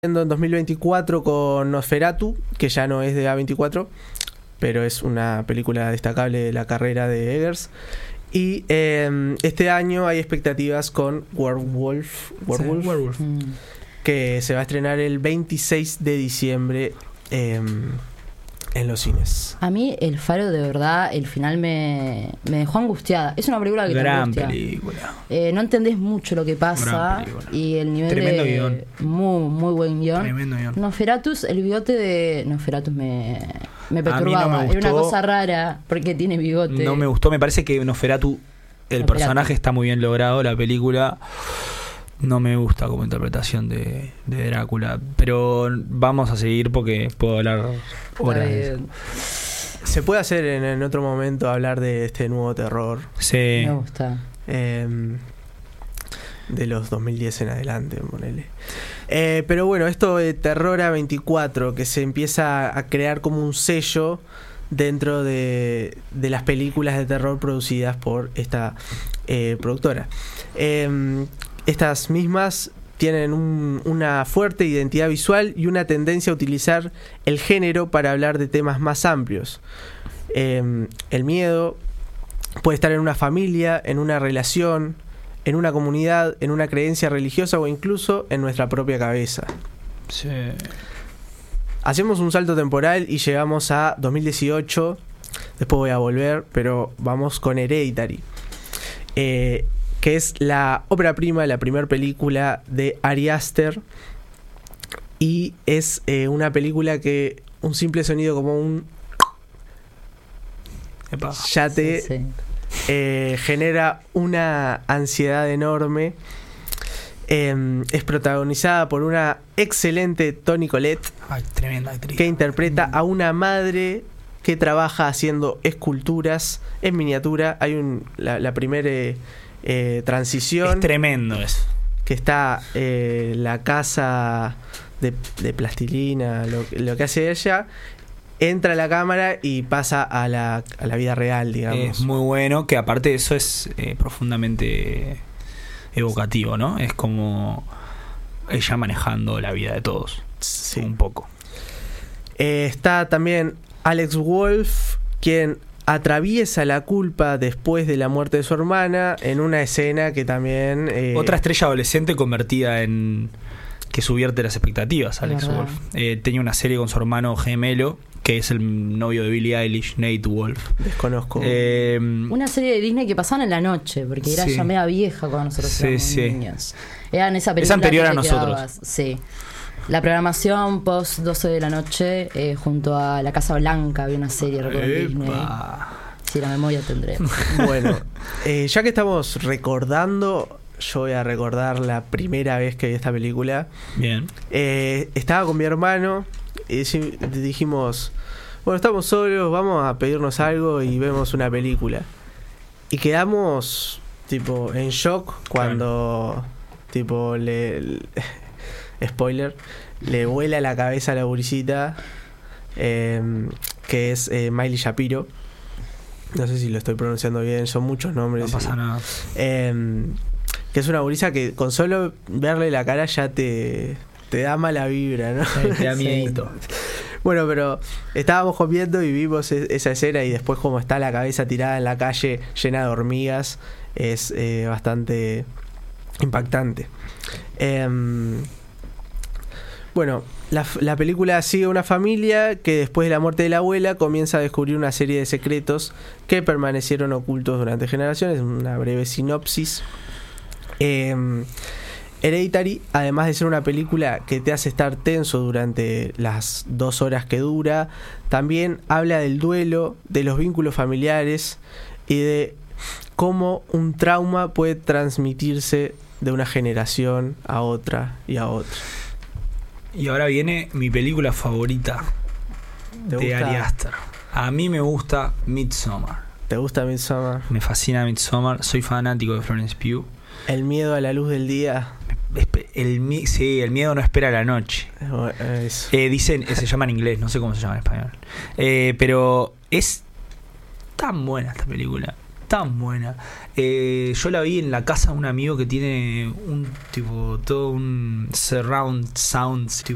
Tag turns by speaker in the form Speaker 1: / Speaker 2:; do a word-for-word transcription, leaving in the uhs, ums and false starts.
Speaker 1: en dos mil veinticuatro con Nosferatu, que ya no es de A veinticuatro, pero es una película destacable de la carrera de Eggers. Y eh, este año hay expectativas con Werewolf, Werewolf,
Speaker 2: Sí, Werewolf.
Speaker 3: Mm.
Speaker 1: que se va a estrenar el veintiséis de diciembre eh, en los cines.
Speaker 3: A mí El Faro, de verdad, el final me, me dejó angustiada. Es una película que te
Speaker 2: Gran
Speaker 3: angustia.
Speaker 2: película.
Speaker 3: Eh, no entendés mucho lo que pasa
Speaker 2: Gran película.
Speaker 3: y el nivel
Speaker 2: Tremendo
Speaker 3: de
Speaker 2: guión.
Speaker 3: muy muy buen guión.
Speaker 2: Tremendo guión.
Speaker 3: Nosferatus, el bigote de Nosferatus me, me
Speaker 2: A mí no
Speaker 3: perturbaba.
Speaker 2: me
Speaker 3: Era una
Speaker 2: gustó.
Speaker 3: cosa rara porque tiene bigote.
Speaker 2: No me gustó, me parece que Nosferatu, el
Speaker 3: Nosferatu.
Speaker 2: personaje está muy bien logrado, la película no me gusta como interpretación de, de Drácula, pero vamos a seguir porque puedo hablar horas de eso.
Speaker 3: Eh,
Speaker 1: Se puede hacer en, en otro momento hablar de este nuevo terror
Speaker 2: Sí.
Speaker 3: Me gusta.
Speaker 1: eh, de los dos mil diez en adelante, ponele. Eh, pero bueno, esto de Terror A veinticuatro, que se empieza a crear como un sello dentro de, de las películas de terror producidas por esta eh, productora. Eh, estas mismas tienen un, una fuerte identidad visual y una tendencia a utilizar el género para hablar de temas más amplios. Eh, el miedo puede estar en una familia, en una relación, en una comunidad, en una creencia religiosa o incluso en nuestra propia cabeza.
Speaker 2: Sí.
Speaker 1: Hacemos un salto temporal y llegamos a dos mil dieciocho. Después voy a volver, pero vamos con Hereditary, eh, que es la ópera prima, la primera película de Ari Aster. Y es eh, una película que un simple sonido como un
Speaker 2: Epa.
Speaker 1: ya te
Speaker 3: Sí, sí.
Speaker 1: eh, genera una ansiedad enorme. Eh, es protagonizada por una excelente Toni Collette,
Speaker 2: Ay, tremenda actriz.
Speaker 1: que interpreta a una madre que trabaja haciendo esculturas en miniatura. Hay un, la, la primera eh, eh, transición,
Speaker 2: Es tremendo eso.
Speaker 1: que está eh, la casa de, de plastilina, lo, lo que hace ella, entra a la cámara y pasa a la, a la vida real, digamos.
Speaker 2: Es muy bueno, que aparte de eso es eh, profundamente evocativo, ¿no? Es como ella manejando la vida de todos.
Speaker 1: Sí.
Speaker 2: Un poco.
Speaker 1: Eh, está también Alex Wolff, quien atraviesa la culpa después de la muerte de su hermana en una escena que también... eh,
Speaker 2: Otra estrella adolescente convertida en... que subvierte las expectativas, Alex
Speaker 3: Verdad.
Speaker 2: Wolff. Eh, tenía una serie con su hermano gemelo, que es el novio de Billie Eilish, Nate Wolff.
Speaker 1: desconozco.
Speaker 2: Eh,
Speaker 3: Una serie de Disney que pasaban en la noche, porque era
Speaker 2: Sí.
Speaker 3: ya media vieja cuando nosotros
Speaker 2: Sí,
Speaker 3: éramos
Speaker 2: sí.
Speaker 3: niños. Era en esa película
Speaker 2: anterior
Speaker 3: que
Speaker 2: a
Speaker 3: te
Speaker 2: nosotros.
Speaker 3: quedabas, sí. La programación post doce de la noche, eh, junto a La Casa Blanca, había una serie, recuerdo, en Disney.
Speaker 2: epa.
Speaker 3: Si la memoria tendré.
Speaker 1: Bueno, eh, ya que estamos recordando, yo voy a recordar la primera vez que vi esta película.
Speaker 2: Bien.
Speaker 1: Eh, estaba con mi hermano y deci- dijimos, bueno, estamos solos, vamos a pedirnos algo y vemos una película. Y quedamos tipo en shock cuando tipo le, le- spoiler, le vuela la cabeza a la gurisita, eh, que es eh, Miley Shapiro. No sé si lo estoy pronunciando bien, son muchos nombres.
Speaker 2: No pasa
Speaker 1: y-
Speaker 2: nada.
Speaker 1: eh, que es una gurisa que con solo verle la cara ya te, te da mala vibra, ¿no?
Speaker 2: Eh, Te da
Speaker 3: Sí.
Speaker 2: miedito.
Speaker 1: Bueno, pero estábamos comiendo y vimos e- esa escena y después como está la cabeza tirada en la calle llena de hormigas, es eh, bastante impactante. Em, bueno, la, f- la película sigue una familia que después de la muerte de la abuela comienza a descubrir una serie de secretos que permanecieron ocultos durante generaciones. Una breve sinopsis. Eh, Hereditary, además de ser una película que te hace estar tenso durante las dos horas que dura, también habla del duelo, de los vínculos familiares y de cómo un trauma puede transmitirse de una generación a otra y a otra.
Speaker 2: Y ahora viene mi película favorita
Speaker 1: ¿Te
Speaker 2: de
Speaker 1: gusta?
Speaker 2: Ari Aster. A mí me gusta Midsommar.
Speaker 1: ¿Te gusta Midsommar?
Speaker 2: Me fascina Midsommar. Soy fanático de Florence Pugh.
Speaker 1: El miedo a la luz del día.
Speaker 2: Espe- El, mi- sí, el miedo no espera la noche.
Speaker 1: eh, Eso.
Speaker 2: Eh, dicen, eh, se llama en inglés, no sé cómo se llama en español. Eh, pero es tan buena esta película. Tan buena. Eh, yo la vi en la casa de un amigo que tiene un tipo, todo un surround sound, tipo